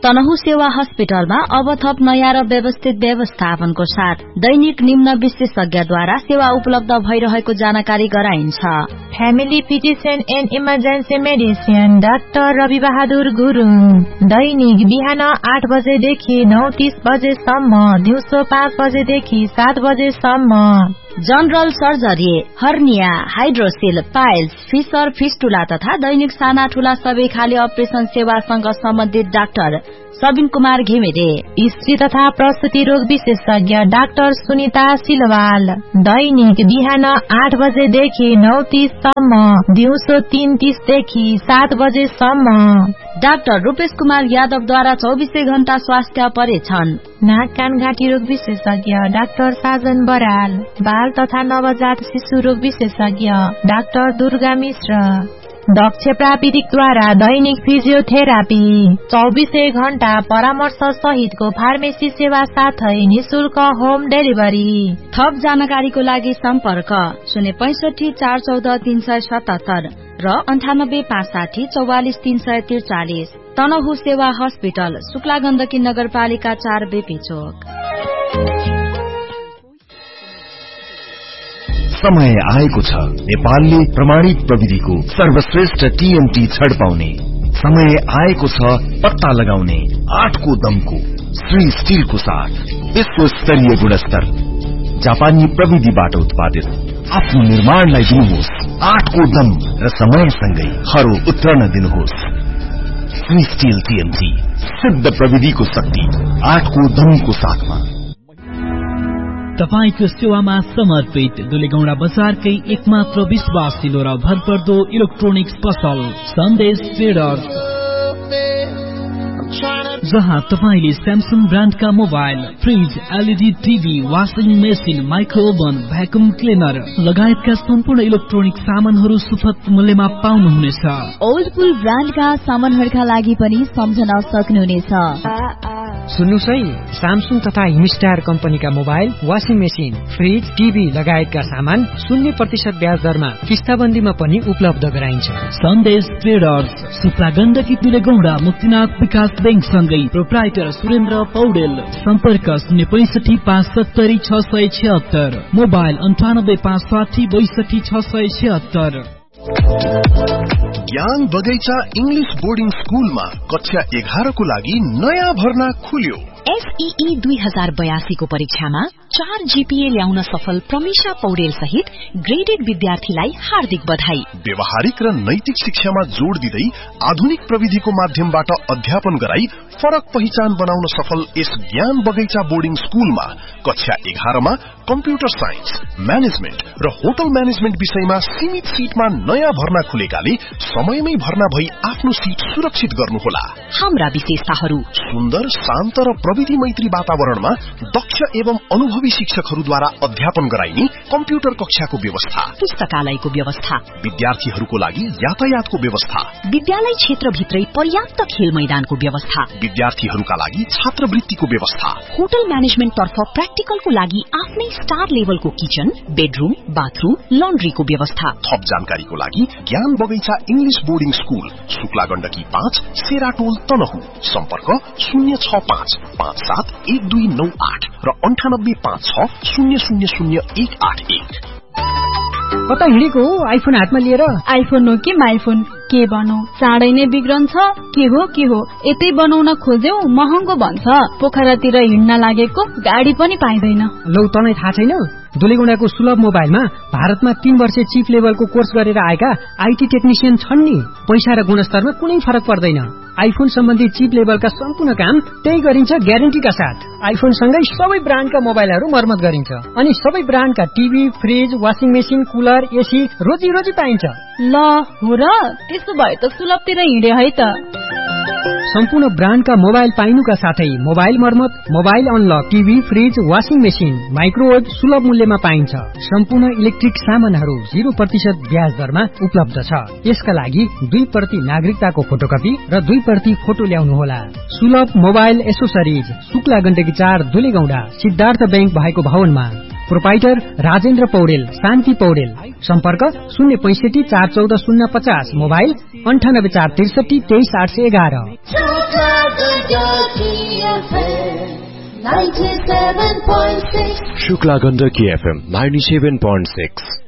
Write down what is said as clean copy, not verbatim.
तनहु सेवा हस्पिटलमा अब थप नयाँ र व्यवस्थित व्यवस्थापनको साथ दैनिक निम्न विशेषज्ञद्वारा सेवा उपलब्ध भइरहेको जानकारी गराइन्छ। Family physician and emergency medicine doctor Rabi Bahadur Gurung, दैनिक बिहान 8 बजेदेखि 9:30 बजेसम्म, दिउँसो 5 बजेदेखि 7 बजेसम्म। General surgery, hernia, hydroxyl, piles, fissure, fistula तथा दैनिक साना ठूला सबै खाली अपरेशन सेवासँग सम्बन्धित डाक्टर सबिन कुमार घिमिरे। स्त्री तथा प्रसुति रोग विशेषज्ञ डाक्टर सुनिता सिलवाल, दैनिक बिहान 8 बजेदेखि 9:30 सम्म, दिउँसो 3:30 देखि 7 बजेसम्म। डाक्टर रूपेश कुमार यादवद्वारा 24 घण्टा स्वास्थ्य परीक्षण। नाक कान घाँटी रोग विशेषज्ञ डाक्टर साजन बराल, बाल तथा नवजात शिशु रोग विशेषज्ञ डाक्टर दुर्गा मिश्र। दक्ष प्राविधिकद्वारा दैनिक फिजियोथेरापी, 24 घण्टा परामर्श सहितको फार्मेसी सेवा साथै निशुल्क होम डेलिभरी। थप जानकारीको लागि सम्पर्क 065 414 377 र 98 560 44 343। तनहु सेवा हस्पिटल, शुक्ला गण्डकी नगरपालिका 4 बेपी चोक। समय आएको छ नेपालले प्रमाणित प्रविधिको सर्वश्रेष्ठ टीएमटी छड पाउने। समय आएको छ पत्ता लगाउने 8 को दमको श्री स्टीलको साथ विश्व स्तरीय गुणस्तर जापानी प्रविधिबाट उत्पादित आफ्नो निर्माणलाई दिनुहोस् 8 को दम र समयसँगै हरो उत्रन दिनुहोस्। श्री स्टील टीएमटी, सिद्ध प्रविधिको शक्ति 8 को दमको साथमा। तपाईको सेवामा समर्पित दुलेगौडा बजारकै एकमात्र विश्वासिलो र भरपर्दो इलेक्ट्रोनिक्स पसल सन्देश ट्रेडर्स, जहाँ तपाईले Samsung ब्रान्डका mobile, fridge, LED TV, washing machine, माइक्रोओभन, vacuum cleaner लगायतका सम्पूर्ण इलेक्ट्रोनिक सामानहरू सुपथ मूल्यमा पाउनुहुनेछ। ओल्डपुल ब्रान्डका सामानहरूका लागि पनि सम्झन सक्नुहुनेछ। सुन्नुस् है, स्यामसङ तथा हिमस्टार कम्पनीका mobile, washing machine, fridge, TV लगायतका सामान 0% ब्याज दरमा किस्ताबन्दीमा पनि उपलब्ध गराइन्छ। सन्देश ट्रेडर्स, शुक्ला गण्डकी दुलेगौडा मुक्तिनाथ विकास बैंक सँगै प्रोप्राइटर सुरेन्द्र पौडेल। सम्पर्क 065 570 676, मोबाइल 98 560 62 676। ज्ञान बगैँचा इंग्लिश बोर्डिङ स्कूलमा कक्षा 11 को लागि नयाँ भर्ना खुल्यो। एसईई 2082 को परीक्षामा 4 जीपीए ल्याउन सफल प्रमिशा पौडेल सहित ग्रेडेड विद्यार्थीलाई हार्दिक बधाई। व्यवहारिक र नैतिक शिक्षामा जोड़ दिँदै आधुनिक प्रविधिको माध्यमबाट अध्यापन गराई फरक पहिचान बनाउन सफल यस ज्ञान बगैँचा बोर्डिङ स्कूलमा कक्षा 11 मा कम्प्युटर साइन्स, म्यानेजमेन्ट र होटल म्यानेजमेन्ट विषयमा सीमित सीटमा नयाँ भर्ना खुलेकाले समयमै भर्ना भई आफ्नो सीट सुरक्षित गर्नुहोला। हाम्रा विशेषताहरू: सुन्दर, शान्त र प्रविधि मैत्री वातावरणमा दक्ष एवं अनुभवी शिक्षकहरूद्वारा अध्यापन गराइने कम्प्युटर कक्षाको व्यवस्था, पुस्तकालयको व्यवस्था, विद्यार्थीहरूको लागि यातायातको व्यवस्था, विद्यालय क्षेत्रभित्रै पर्याप्त खेल मैदानको व्यवस्था, विद्यार्थीहरूका लागि छात्रवृत्तिको व्यवस्था, होटल म्यानेजमेन्ट तर्फ प्र्याक्टिकलको लागि आफ्नै स्टार लेभलको किचन, बेडरूम, बाथरूम, लन्ड्रीको व्यवस्था। थप जानकारीको लागि ज्ञान बगैँचा English boarding school, Shukla Gandaki 5, सेराटोल Tanahun. सम्पर्क 065 57 1298 र 98 56 000 181। कता हिँडेको हो आइफोन हातमा लिएर? आइफोन हो कि माइफोन, के बनौ? चाँडै नै बिग्रन्छ। के हो यतै बनाउन खोज्यौ महँगो भन्छ। पोखरातिर हिँड्न लागेको गाडी पनि पाइँदैन। लौ तँलाई थाहा छैन? दुलेगौडाको सुलभ मोबाइलमा भारतमा 3 वर्ष चिप लेभलको कोर्स गरेर आएका आईटी टेक्निशियन छन् नि। पैसा र गुणस्तरमा कुनै फरक पर्दैन। आइफोन सम्बन्धी चिप लेभलका सम्पूर्ण काम त्यही गरिन्छ ग्यारेन्टीका साथ। आइफोन सँगै सबै ब्रान्डका मोबाइलहरू मर्मत गरिन्छ अनि सबै ब्रान्डका TV, fridge, washing machine, cooler, AC रोजी पाइन्छ। ल हो र, त्यसो भए त सुलभतिर हिँडे है त। सम्पूर्ण ब्रान्डका मोबाइल पाइनुका साथै मोबाइल मर्मत, mobile unlock, TV, fridge, washing machine, microwave सुलभ मूल्यमा पाइन्छ। सम्पूर्ण इलेक्ट्रिक सामानहरू 0% ब्याज दरमा उपलब्ध छ। यसका लागि 2% नागरिकताको फोटोकपी र 2% फोटो ल्याउनुहोला। सुलभ mobile accessories, Shukla Gandaki 4 दुलेगौडा, Siddhartha bank भएको भवनमा। प्रोपाइटर राजेन्द्र पौडेल, शान्ति पौडेल। सम्पर्क 065 414 050, मोबाइल 98 463 23 811। शुक्ला गण्डकी FM 97.6।